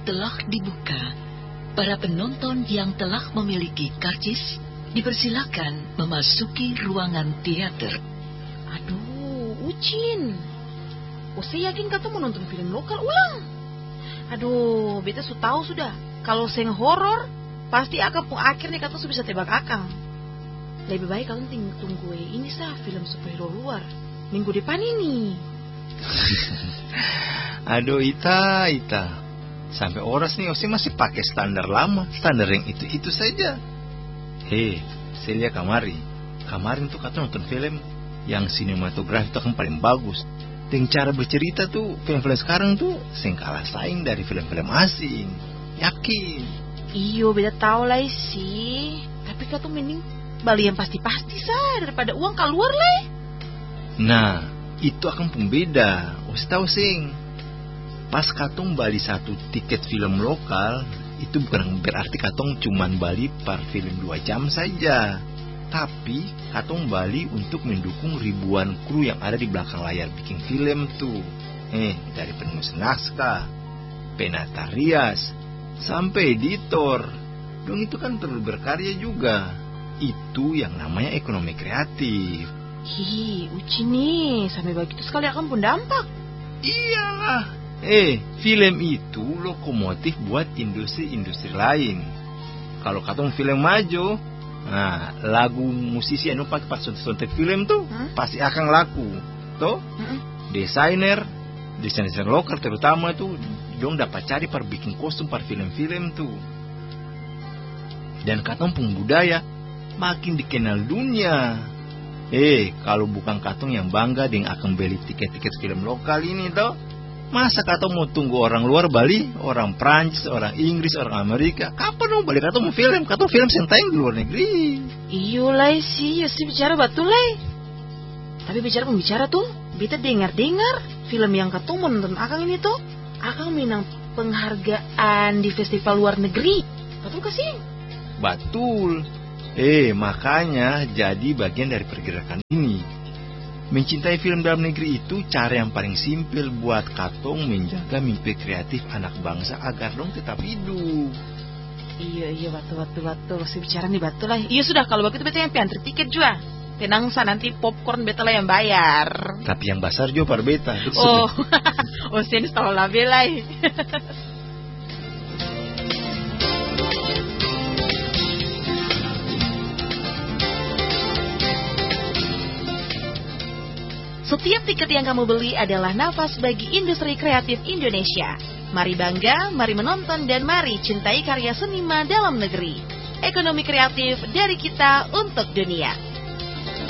telah dibuka. Para penonton yang telah memiliki karcis dipersilakan memasuki ruangan teater. Aduh, Ucin. Saya yakin kata mau nonton film lokal ulang. Aduh, beta tahu sudah. Kalau seng horor, pasti akang pun akhirnya kata bisa tebak akang. Lebih baik kalian tunggu ini film superhero luar minggu depan ini. Aduh, Ita. Sampai oras nih, Osi masih pakai standar lama, standar yang itu saja. Saya lihat kemarin tuh kata nonton film yang sinematografi itu kan paling bagus. Dan cara bercerita tuh film-film sekarang tuh sing kalah saing dari film-film asing. Yakin? Iyo, beda tahu lah sih. Tapi kata mending bali yang pasti-pasti daripada uang keluar lah. Nah, itu akan pembeda. Osi tahu sing. Pas katong bali satu tiket film lokal, itu bukan berarti katong cuman bali per film 2 jam saja. Tapi katong bali untuk mendukung ribuan kru yang ada di belakang layar bikin film tuh. Dari penulis naskah, penata rias, sampai editor. Dong itu kan perlu berkarya juga. Itu yang namanya ekonomi kreatif. Uci nih, sampai begitu sekali akan pun dampak. Iyalah. Film itu lokomotif buat industri-industri lain. Kalau katong film maju, lagu musisi anu pakai pas sontek film tuh pasti akan laku. Toh? Desainer lokal terutama tuh dong dapat cari per bikin kostum per film-film tuh. Dan katong pun budaya makin dikenal dunia. Kalau bukan katong yang bangga dengan akan beli tiket-tiket film lokal ini toh, masa katong mau tunggu orang luar Bali, orang Prancis, orang Inggris, orang Amerika? Kapan dong balik katong mau film? Katong film senteng di luar negeri. Iyo lah sih, bicara betul lah. Tapi bicara pembicara tuh, beta dengar film yang katong mau nonton akang ini tuh, akang menang penghargaan di festival luar negeri. Betul kasih? Betul. Makanya jadi bagian dari pergerakan ini. Mencintai film dalam negeri itu cara yang paling simpel buat katong menjaga mimpi kreatif anak bangsa agar dong tetap hidup. Iya, betul. Si bicara nih betul lah. Iya sudah, kalau begitu beta yang piantri tiket juga. Tenang nanti popcorn beta lah yang bayar. Tapi yang besar juga par beta. Sen tahu lah bela. Setiap tiket yang kamu beli adalah nafas bagi industri kreatif Indonesia. Mari bangga, mari menonton, dan mari cintai karya seniman dalam negeri. Ekonomi kreatif dari kita untuk dunia.